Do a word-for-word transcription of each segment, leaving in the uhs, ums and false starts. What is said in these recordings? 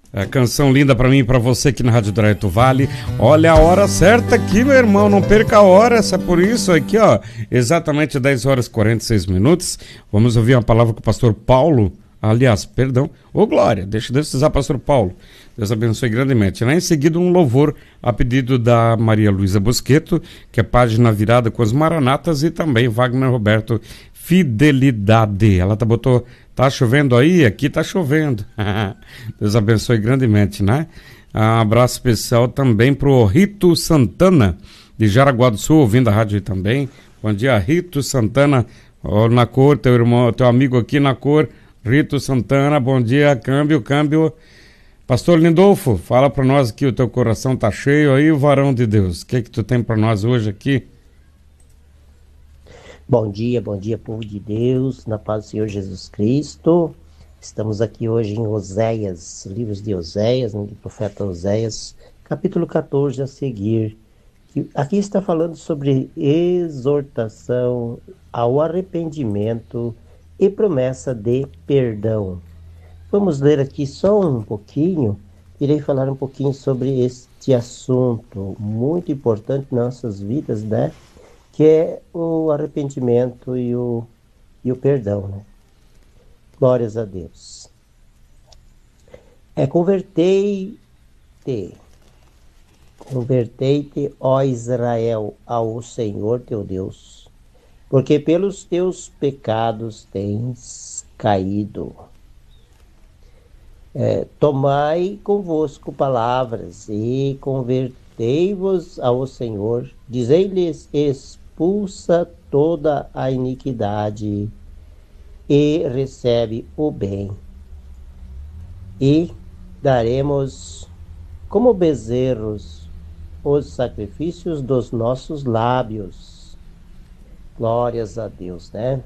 É, canção linda pra mim e pra você aqui na Rádio Direto Vale. Olha a hora certa aqui, meu irmão, não perca a hora, essa é por isso aqui, ó, exatamente dez horas e quarenta e seis minutos. Vamos ouvir uma palavra com o pastor Paulo, aliás, perdão, ô Glória, deixa Deus usar pastor Paulo. Deus abençoe grandemente. Né? Em seguida, um louvor a pedido da Maria Luísa Bosqueto, que é página virada com as Maranatas, e também Wagner Roberto, Fidelidade. Ela tá, botou, tá chovendo aí? Aqui tá chovendo. Deus abençoe grandemente, né? Um abraço especial também pro Rito Santana, de Jaraguá do Sul, ouvindo a rádio aí também. Bom dia, Rito Santana, ó, na cor, teu irmão, teu amigo aqui na cor, Rito Santana, bom dia, câmbio, câmbio. Pastor Lindolfo, fala para nós que o teu coração tá cheio aí, o varão de Deus. O que é que tu tem para nós hoje aqui? Bom dia, bom dia, povo de Deus, na paz do Senhor Jesus Cristo. Estamos aqui hoje em Oséias, livros de Oséias, né, do profeta Oséias, capítulo catorze a seguir. Aqui está falando sobre exortação ao arrependimento e promessa de perdão. Vamos ler aqui só um pouquinho, irei falar um pouquinho sobre este assunto muito importante em nossas vidas, né? Que é o arrependimento e o, e o perdão, né? Glórias a Deus. É convertei-te, convertei-te, ó Israel, ao Senhor teu Deus, porque pelos teus pecados tens caído. É, tomai convosco palavras e convertei-vos ao Senhor, dizei-lhes, expulsa toda a iniquidade e recebe o bem, e daremos como bezerros os sacrifícios dos nossos lábios. Glórias a Deus, né?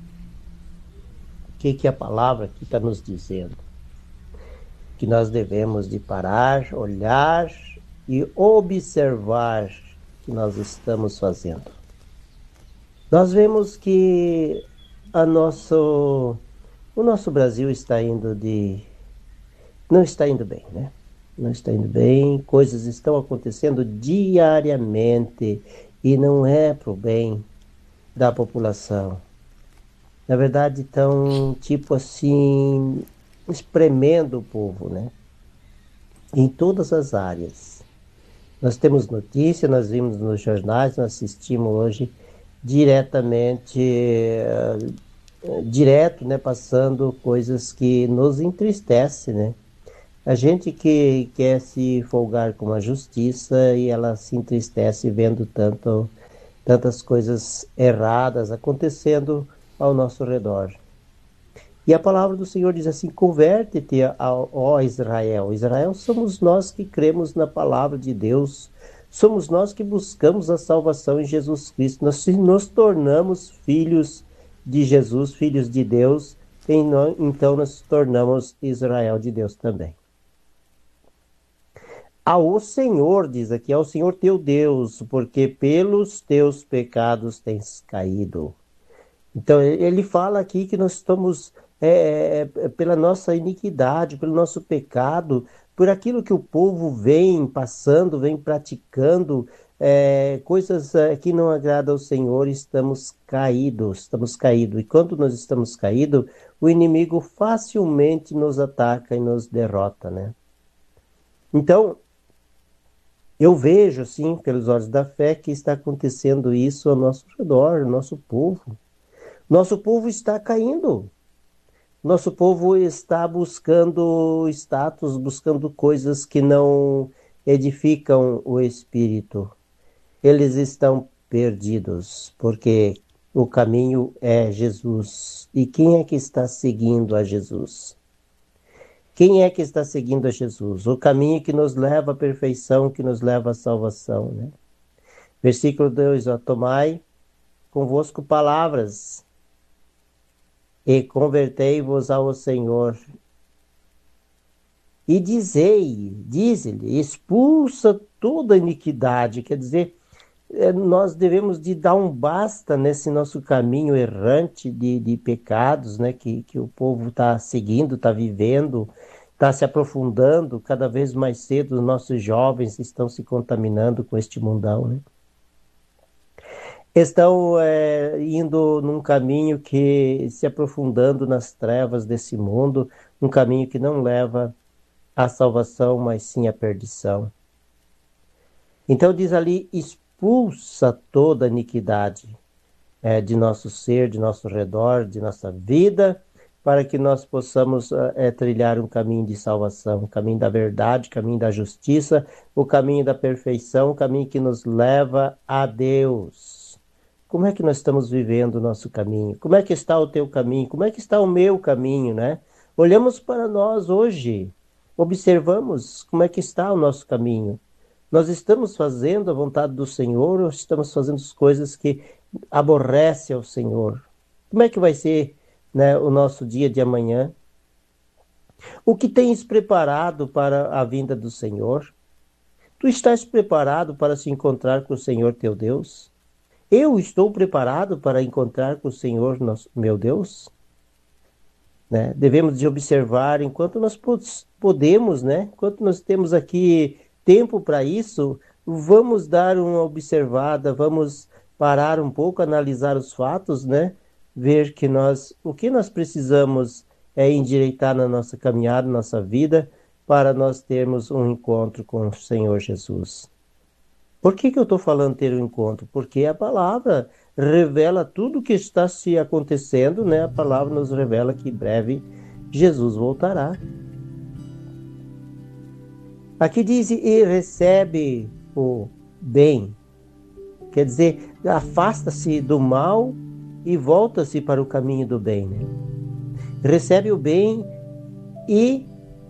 O que, que a palavra aqui está nos dizendo? Que nós devemos de parar, olhar e observar o que nós estamos fazendo. Nós vemos que a nosso, o nosso Brasil está indo de... não está indo bem, né? Não está indo bem, coisas estão acontecendo diariamente e não é para o bem da população. Na verdade, estão tipo assim... espremendo o povo, né? Em todas as áreas. Nós temos notícia, nós vimos nos jornais, nós assistimos hoje diretamente, uh, direto, né? Passando coisas que nos entristecem, né? A gente que quer se folgar com a justiça e ela se entristece vendo tanto, tantas coisas erradas acontecendo ao nosso redor. E a palavra do Senhor diz assim, converte-te, ó Israel. Israel somos nós que cremos na palavra de Deus. Somos nós que buscamos a salvação em Jesus Cristo. Nós nos tornamos filhos de Jesus, filhos de Deus. Então nós nos tornamos Israel de Deus também. Ao Senhor, diz aqui, ao Senhor teu Deus, porque pelos teus pecados tens caído. Então ele fala aqui que nós estamos... É, é, pela nossa iniquidade, pelo nosso pecado, por aquilo que o povo vem passando, vem praticando, é, coisas é, que não agradam ao Senhor, estamos caídos, estamos caídos. E quando nós estamos caídos, o inimigo facilmente nos ataca e nos derrota, né? Então, eu vejo, assim, pelos olhos da fé, que está acontecendo isso ao nosso redor, ao nosso povo. Nosso povo está caindo. Nosso povo está buscando status, buscando coisas que não edificam o espírito. Eles estão perdidos, porque o caminho é Jesus. E quem é que está seguindo a Jesus? Quem é que está seguindo a Jesus? O caminho que nos leva à perfeição, que nos leva à salvação, né? Versículo dois, ó, tomai convosco palavras e convertei-vos ao Senhor. E dizei, dize-lhe, expulsa toda iniquidade. Quer dizer, nós devemos de dar um basta nesse nosso caminho errante de, de pecados, né, que, que o povo está seguindo, está vivendo. está se aprofundando cada vez mais cedo, os nossos jovens estão se contaminando com este mundão, né? Estão é, indo num caminho que se aprofundando nas trevas desse mundo, um caminho que não leva à salvação, mas sim à perdição. Então diz ali, expulsa toda a iniquidade é, de nosso ser, de nosso redor, de nossa vida, para que nós possamos é, trilhar um caminho de salvação, o caminho da verdade, o caminho da justiça, o caminho da perfeição, o caminho que nos leva a Deus. Como é que nós estamos vivendo o nosso caminho? Como é que está o teu caminho? Como é que está o meu caminho, né? Olhamos para nós hoje, observamos como é que está o nosso caminho. Nós estamos fazendo a vontade do Senhor ou estamos fazendo as coisas que aborrecem ao Senhor? Como é que vai ser, né, o nosso dia de amanhã? O que tens preparado para a vinda do Senhor? Tu estás preparado para se encontrar com o Senhor teu Deus? Eu estou preparado para encontrar com o Senhor nosso, meu Deus? Né? Devemos de observar enquanto nós podemos, né? Enquanto nós temos aqui tempo para isso, vamos dar uma observada, vamos parar um pouco, analisar os fatos, né? Ver que nós, o que nós precisamos é endireitar na nossa caminhada, na nossa vida, para nós termos um encontro com o Senhor Jesus. Por que que eu estou falando ter um encontro? Porque a palavra revela tudo o que está se acontecendo, né? A palavra nos revela que em breve Jesus voltará. Aqui diz, e recebe o bem. Quer dizer, afasta-se do mal e volta-se para o caminho do bem, né? Recebe o bem e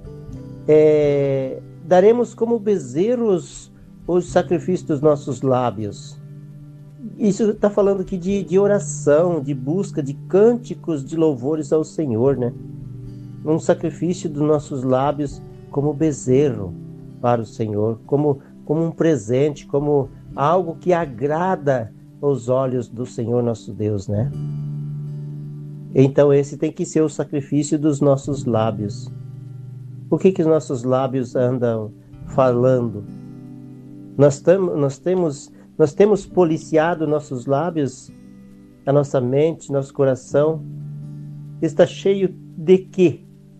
é, daremos como bezerros os sacrifícios dos nossos lábios. Isso está falando aqui de, de oração, de busca, de cânticos, de louvores ao Senhor, né? Um sacrifício dos nossos lábios como bezerro para o Senhor, como, como um presente, como algo que agrada aos olhos do Senhor nosso Deus, né? Então esse tem que ser o sacrifício dos nossos lábios. O que que os nossos lábios andam falando? Nós, tam, nós, temos, nós temos policiado nossos lábios, a nossa mente, nosso coração. Está cheio de quê?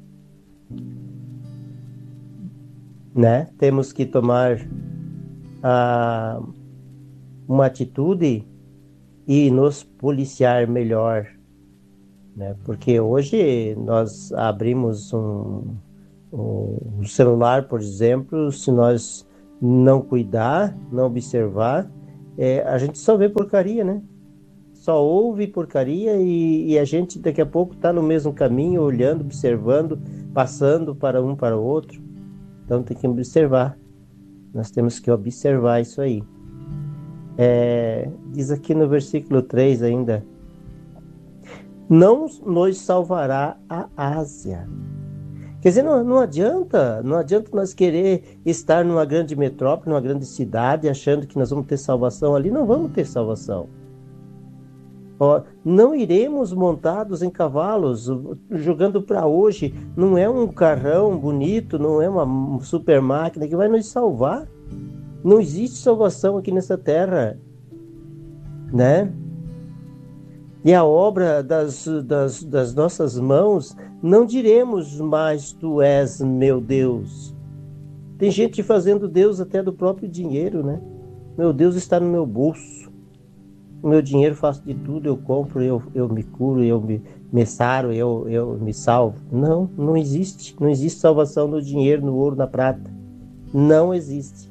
Né? Temos que tomar ah, uma atitude e nos policiar melhor. Né? Porque hoje nós abrimos um, um celular, por exemplo, se nós não cuidar, não observar, é, a gente só vê porcaria, né? Só ouve porcaria e, e a gente daqui a pouco está no mesmo caminho, olhando, observando, passando para um para o outro. Então tem que observar. Nós temos que observar isso aí. É, diz aqui no versículo três ainda, não nos salvará a Ásia. Quer dizer, não, não adianta, não adianta nós querer estar numa grande metrópole, numa grande cidade, achando que nós vamos ter salvação ali. Não vamos ter salvação. Ó, não iremos montados em cavalos, jogando para hoje. Não é um carrão bonito, não é uma super máquina que vai nos salvar. Não existe salvação aqui nessa terra, né? E a obra das, das, das nossas mãos, não diremos mais, tu és meu Deus. Tem gente fazendo Deus até do próprio dinheiro, né? Meu Deus está no meu bolso. O meu dinheiro faço de tudo, eu compro, eu, eu me curo, eu me, me saro, eu, eu me salvo. Não, não existe. Não existe salvação no dinheiro, no ouro, na prata. Não existe.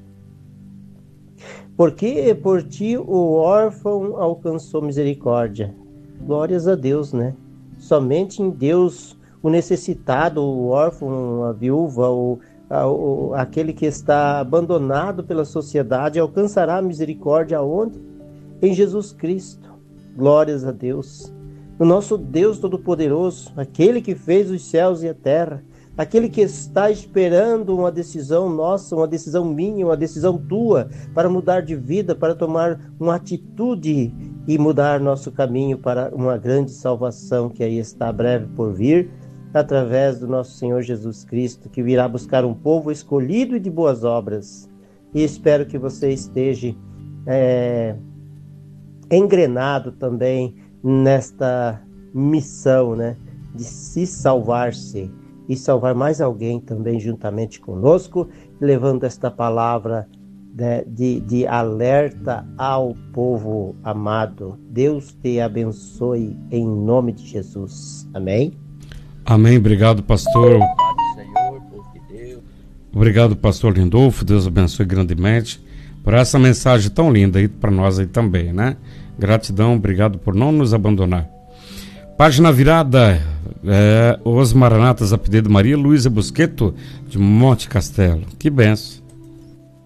Porque por ti o órfão alcançou misericórdia. Glórias a Deus, né? Somente em Deus o necessitado, o órfão, a viúva, o, a, o, aquele que está abandonado pela sociedade alcançará a misericórdia aonde? Em Jesus Cristo. Glórias a Deus. O nosso Deus Todo-Poderoso, aquele que fez os céus e a terra, aquele que está esperando uma decisão nossa, uma decisão minha, uma decisão tua, para mudar de vida, para tomar uma atitude e mudar nosso caminho para uma grande salvação que aí está breve por vir, através do nosso Senhor Jesus Cristo, que virá buscar um povo escolhido e de boas obras. E espero que você esteja é, engrenado também nesta missão, né, de se salvar-se e salvar mais alguém também juntamente conosco, levando esta palavra, né, de, de alerta ao povo amado. Deus te abençoe em nome de Jesus. Amém? Amém. Obrigado, pastor. Obrigado, pastor Lindolfo. Deus abençoe grandemente por essa mensagem tão linda aí para nós aí também, né? Gratidão, obrigado por não nos abandonar. Página virada, é, os Maranatas a pedido de Maria Luísa Busqueto, de Monte Castelo. Que benção.